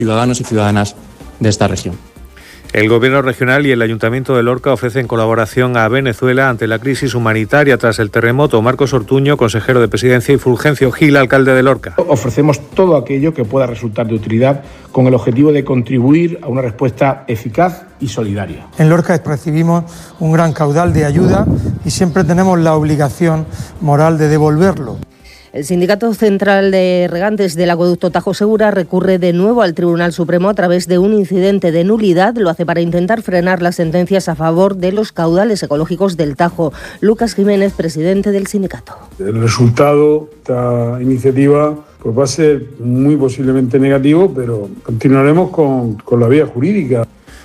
ciudadanos y ciudadanas de esta región. El Gobierno regional y el Ayuntamiento de Lorca ofrecen colaboración a Venezuela ante la crisis humanitaria tras el terremoto. Marcos Ortuño, consejero de Presidencia, y Fulgencio Gil, alcalde de Lorca. Ofrecemos todo aquello que pueda resultar de utilidad con el objetivo de contribuir a una respuesta eficaz y solidaria. En Lorca recibimos un gran caudal de ayuda y siempre tenemos la obligación moral de devolverlo. El Sindicato Central de Regantes del Acueducto Tajo Segura recurre de nuevo al Tribunal Supremo a través de un incidente de nulidad. Lo hace para intentar frenar las sentencias a favor de los caudales ecológicos del Tajo. Lucas Jiménez, presidente del sindicato. El resultado de esta iniciativa pues va a ser muy posiblemente negativo, pero continuaremos con la vía jurídica.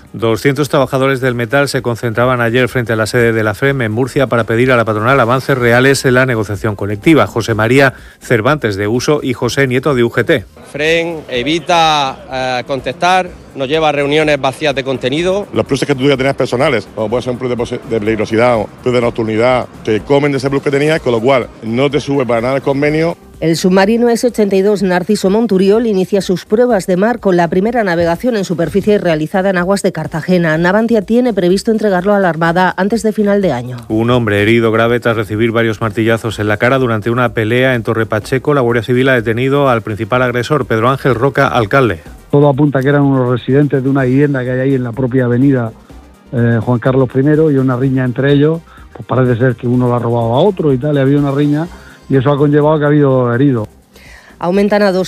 200 trabajadores del metal se concentraban ayer frente a la sede de la FREM en Murcia para pedir a la patronal avances reales en la negociación colectiva. José María Cervantes, de Uso, y José Nieto, de UGT. FREM evita contestar, nos lleva a reuniones vacías de contenido. Los pluses que tú ya tenías personales, como puede ser un plus de peligrosidad, un plus de nocturnidad, te comen de ese plus que tenías, con lo cual no te sube para nada el convenio. El submarino S-82 Narciso Monturiol inicia sus pruebas de mar con la primera navegación en superficie realizada en aguas de Cartagena. Navantia tiene previsto entregarlo a la Armada antes de final de año. Un hombre herido grave tras recibir varios martillazos en la cara durante una pelea en Torre Pacheco. La Guardia Civil ha detenido al principal agresor, Pedro Ángel Roca, alcalde. Todo apunta que eran unos residentes de una vivienda que hay ahí en la propia avenida Juan Carlos I, y una riña entre ellos. Pues parece ser que uno lo ha robado a otro y tal, y había una riña. Y eso ha conllevado que ha habido heridos. Aumentan a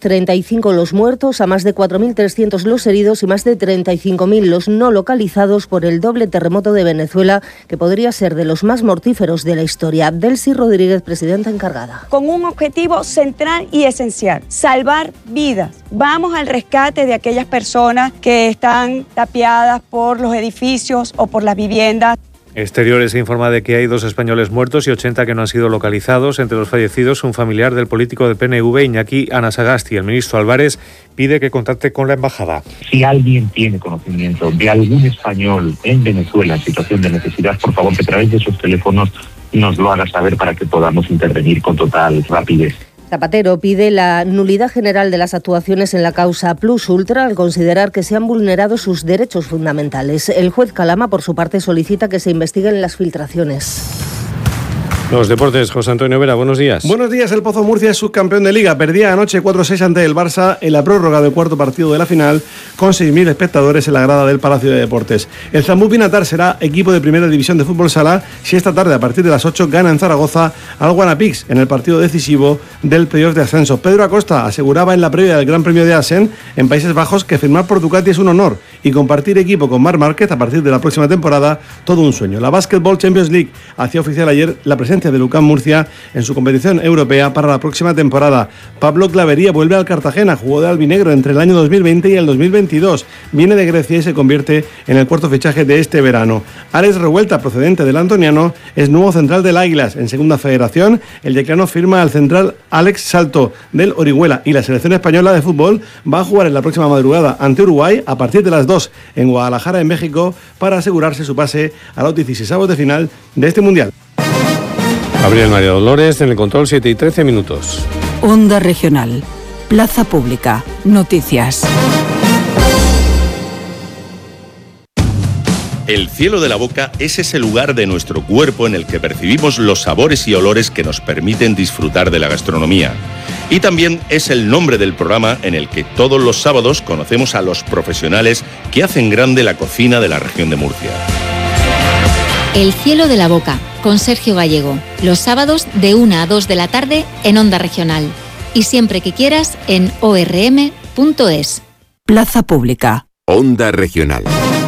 235 los muertos, a más de 4.300 los heridos y más de 35.000 los no localizados por el doble terremoto de Venezuela, que podría ser de los más mortíferos de la historia. Delcy Rodríguez, presidenta encargada. Con un objetivo central y esencial: salvar vidas. Vamos al rescate de aquellas personas que están tapiadas por los edificios o por las viviendas. Exteriores informa de que hay 2 españoles muertos y 80 que no han sido localizados. Entre los fallecidos, un familiar del político del PNV, Iñaki Anasagasti. El ministro Álvarez pide que contacte con la embajada. Si alguien tiene conocimiento de algún español en Venezuela en situación de necesidad, por favor, que a través de esos teléfonos nos lo haga saber para que podamos intervenir con total rapidez. Zapatero pide la nulidad general de las actuaciones en la causa Plus Ultra al considerar que se han vulnerado sus derechos fundamentales. El juez Calama, por su parte, solicita que se investiguen las filtraciones. Los deportes, José Antonio Vera, buenos días. Buenos días. El Pozo Murcia es subcampeón de Liga. Perdía anoche 4-6 ante el Barça en la prórroga del cuarto partido de la final, con 6.000 espectadores en la grada del Palacio de Deportes. El Zambú Pinatar será equipo de primera división de fútbol sala si esta tarde, a partir de las 8, gana en Zaragoza al Guanapix en el partido decisivo del playoff de ascenso. Pedro Acosta aseguraba en la previa del Gran Premio de Assen en Países Bajos que firmar por Ducati es un honor y compartir equipo con Marc Márquez a partir de la próxima temporada, todo un sueño. La Basketball Champions League hacía oficial ayer la presencia de UCAM Murcia en su competición europea para la próxima temporada. Pablo Clavería vuelve al Cartagena, jugó de albinegro entre el año 2020 y el 2022. Viene de Grecia y se convierte en el cuarto fichaje de este verano. Alex Revuelta, procedente del Antoniano, es nuevo central del Águilas. En segunda federación, el decano firma al central Alex Salto del Orihuela, y la selección española de fútbol va a jugar en la próxima madrugada ante Uruguay a partir de las 2 en Guadalajara, en México, para asegurarse su pase a los 16avos de final de este Mundial. Gabriel María Dolores en el control, 7:13. Onda Regional. Plaza Pública. Noticias. El cielo de la boca es ese lugar de nuestro cuerpo en el que percibimos los sabores y olores que nos permiten disfrutar de la gastronomía. Y también es el nombre del programa en el que todos los sábados conocemos a los profesionales que hacen grande la cocina de la región de Murcia. El cielo de la boca, con Sergio Gallego. Los sábados de 1 a 2 de la tarde en Onda Regional. Y siempre que quieras en orm.es. Plaza Pública. Onda Regional.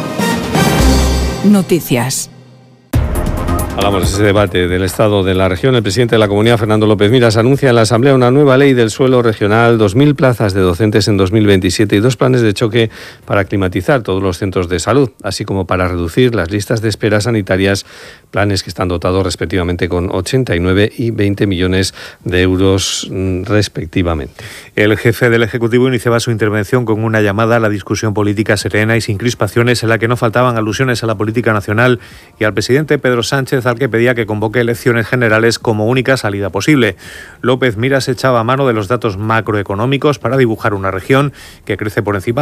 Noticias. Hablamos de ese debate del estado de la región. El presidente de la Comunidad, Fernando López Miras, anuncia en la Asamblea una nueva ley del suelo regional, 2.000 plazas de docentes en 2027 y 2 planes de choque para climatizar todos los centros de salud, así como para reducir las listas de espera sanitarias, planes que están dotados respectivamente con 89 y 20 millones de euros respectivamente. El jefe del Ejecutivo iniciaba su intervención con una llamada a la discusión política serena y sin crispaciones, en la que no faltaban alusiones a la política nacional y al presidente Pedro Sánchez Sánchez, al que pedía que convoque elecciones generales como única salida posible. López Miras echaba mano de los datos macroeconómicos para dibujar una región que crece por encima